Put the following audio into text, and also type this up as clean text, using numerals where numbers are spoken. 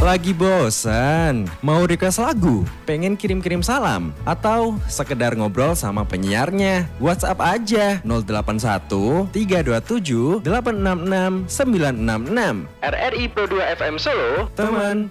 Lagi bosan? Mau request lagu? Pengen kirim-kirim salam? Atau sekedar ngobrol sama penyiarnya? WhatsApp aja 081 327 866 966. RRI Pro 2 FM Solo, teman